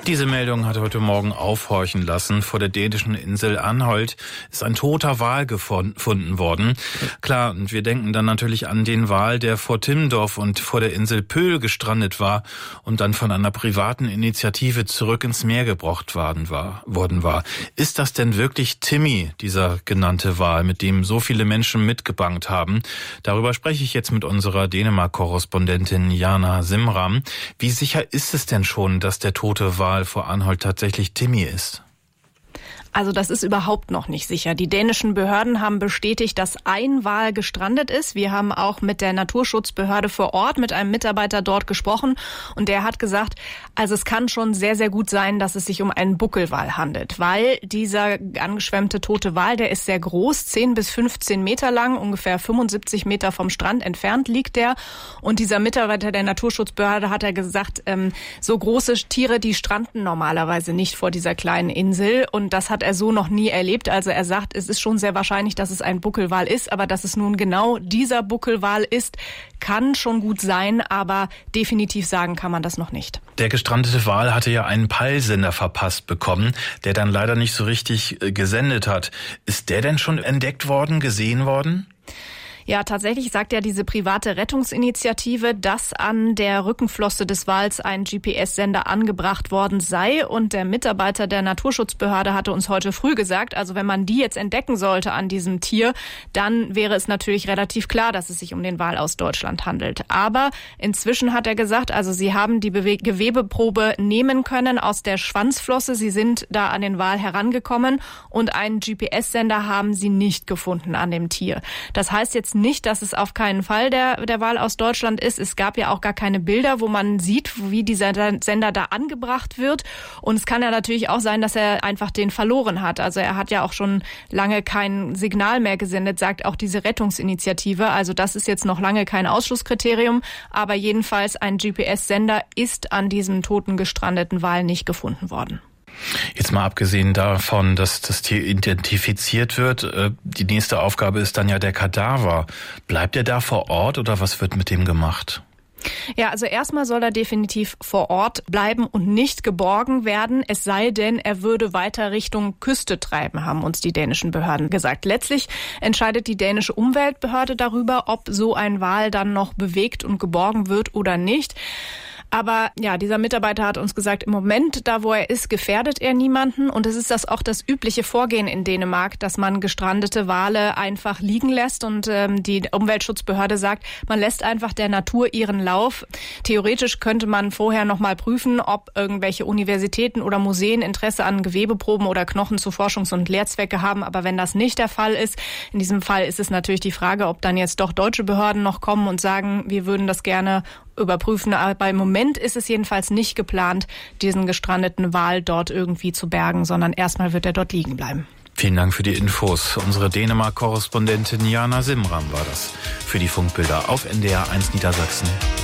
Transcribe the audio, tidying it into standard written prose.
Diese Meldung hat heute Morgen aufhorchen lassen. Vor der dänischen Insel Anholt ist ein toter Wal gefunden worden. Klar, und wir denken dann natürlich an den Wal, der vor Timmendorf und vor der Insel Pöhl gestrandet war und dann von einer privaten Initiative zurück ins Meer gebracht worden war. Ist das denn wirklich Timmy, dieser genannte Wal, mit dem so viele Menschen mitgebangt haben? Darüber spreche ich jetzt mit unserer Dänemark-Korrespondentin Jana Simram. Wie sicher ist es denn schon, dass der tote Wal vor Anholt tatsächlich Timmy ist? Also das ist überhaupt noch nicht sicher. Die dänischen Behörden haben bestätigt, dass ein Wal gestrandet ist. Wir haben auch mit der Naturschutzbehörde vor Ort, mit einem Mitarbeiter dort gesprochen. Und der hat gesagt, also es kann schon sehr, sehr gut sein, dass es sich um einen Buckelwal handelt. Weil dieser angeschwemmte tote Wal, der ist sehr groß, 10 bis 15 Meter lang, ungefähr 75 Meter vom Strand entfernt liegt der. Und dieser Mitarbeiter der Naturschutzbehörde hat gesagt, so große Tiere, die stranden normalerweise nicht vor dieser kleinen Insel. Und das hat er so noch nie erlebt. Also er sagt, es ist schon sehr wahrscheinlich, dass es ein Buckelwal ist, aber dass es nun genau dieser Buckelwal ist, kann schon gut sein, aber definitiv sagen kann man das noch nicht. Der gestrandete Wal hatte ja einen Peilsender verpasst bekommen, der dann leider nicht so richtig gesendet hat. Ist der denn schon entdeckt worden, gesehen worden? Ja, tatsächlich sagt ja diese private Rettungsinitiative, dass an der Rückenflosse des Wals ein GPS-Sender angebracht worden sei. Und der Mitarbeiter der Naturschutzbehörde hatte uns heute früh gesagt, also wenn man die jetzt entdecken sollte an diesem Tier, dann wäre es natürlich relativ klar, dass es sich um den Wal aus Deutschland handelt. Aber inzwischen hat er gesagt, also sie haben die Gewebeprobe nehmen können aus der Schwanzflosse. Sie sind da an den Wal herangekommen und einen GPS-Sender haben sie nicht gefunden an dem Tier. Das heißt jetzt nicht, dass es auf keinen Fall der Wal aus Deutschland ist. Es gab ja auch gar keine Bilder, wo man sieht, wie dieser Sender da angebracht wird. Und es kann ja natürlich auch sein, dass er einfach den verloren hat. Also er hat ja auch schon lange kein Signal mehr gesendet, sagt auch diese Rettungsinitiative. Also das ist jetzt noch lange kein Ausschlusskriterium. Aber jedenfalls ein GPS-Sender ist an diesem toten gestrandeten Wal nicht gefunden worden. Jetzt mal abgesehen davon, dass das Tier identifiziert wird, die nächste Aufgabe ist dann ja der Kadaver. Bleibt er da vor Ort oder was wird mit dem gemacht? Ja, also erstmal soll er definitiv vor Ort bleiben und nicht geborgen werden, es sei denn, er würde weiter Richtung Küste treiben, haben uns die dänischen Behörden gesagt. Letztlich entscheidet die dänische Umweltbehörde darüber, ob so ein Wal dann noch bewegt und geborgen wird oder nicht. Aber ja, dieser Mitarbeiter hat uns gesagt, im Moment, da wo er ist, gefährdet er niemanden. Und es ist das auch das übliche Vorgehen in Dänemark, dass man gestrandete Wale einfach liegen lässt. Und die Umweltschutzbehörde sagt, man lässt einfach der Natur ihren Lauf. Theoretisch könnte man vorher noch mal prüfen, ob irgendwelche Universitäten oder Museen Interesse an Gewebeproben oder Knochen zu Forschungs- und Lehrzwecke haben. Aber wenn das nicht der Fall ist, in diesem Fall ist es natürlich die Frage, ob dann jetzt doch deutsche Behörden noch kommen und sagen, wir würden das gerne überprüfen. Aber im Moment ist es jedenfalls nicht geplant, diesen gestrandeten Wal dort irgendwie zu bergen, sondern erstmal wird er dort liegen bleiben. Vielen Dank für die Infos. Unsere Dänemark-Korrespondentin Jana Simram war das für die Funkbilder auf NDR 1 Niedersachsen.